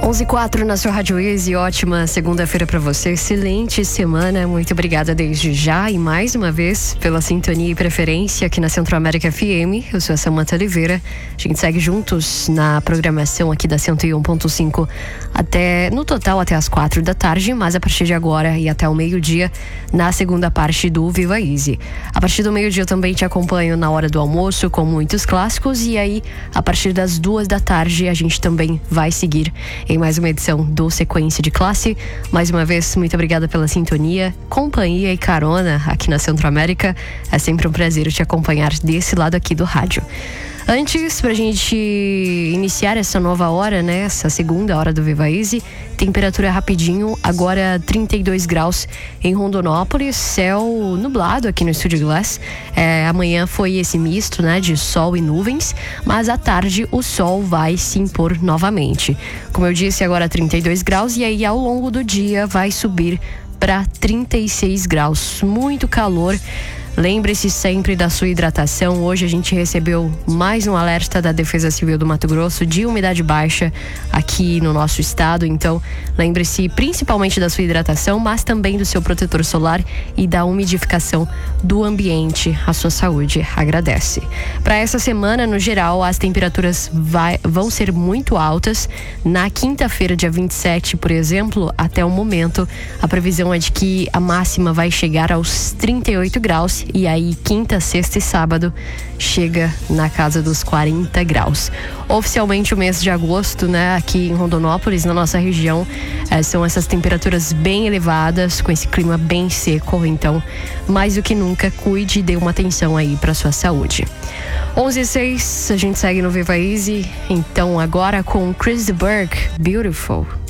11:04 na sua Rádio Easy, ótima segunda-feira para você, excelente semana, muito obrigada desde já e mais uma vez pela sintonia e preferência aqui na Centro-América FM. Eu sou a Samanta Oliveira, a gente segue juntos na programação aqui da 101.5 no total até as 4 da tarde, mas a partir de agora e até o meio-dia na segunda parte do Viva Easy. A partir do meio-dia eu também te acompanho na hora do almoço com muitos clássicos e aí a partir das 2 da tarde a gente também vai seguir em mais uma edição do Sequência de Classe. Mais uma vez, muito obrigada pela sintonia, companhia e carona aqui na Centro-América. É sempre um prazer te acompanhar desse lado aqui do rádio. Antes, pra gente iniciar essa nova hora, né? Essa segunda hora do Viva Easy, temperatura rapidinho, agora 32 graus em Rondonópolis, céu nublado aqui no Estúdio Glass. Amanhã foi esse misto, né? De sol e nuvens, mas à tarde o sol vai se impor novamente. Como eu disse, agora 32 graus e aí ao longo do dia vai subir para 36 graus. Muito calor. Lembre-se sempre da sua hidratação. Hoje a gente recebeu mais um alerta da Defesa Civil do Mato Grosso de umidade baixa aqui no nosso estado. Então, lembre-se principalmente da sua hidratação, mas também do seu protetor solar e da umidificação do ambiente. A sua saúde agradece. Para essa semana, no geral, as temperaturas vão ser muito altas. Na quinta-feira, dia 27, por exemplo, até o momento, a previsão é de que a máxima vai chegar aos 38 graus. E aí, quinta, sexta e sábado chega na casa dos 40 graus. Oficialmente o mês de agosto, né, aqui em Rondonópolis, na nossa região, são essas temperaturas bem elevadas, com esse clima bem seco. Então, mais do que nunca, cuide e dê uma atenção aí para sua saúde. 11:06, a gente segue no Viva Easy. Então, agora com Chris de Burgh, Beautiful.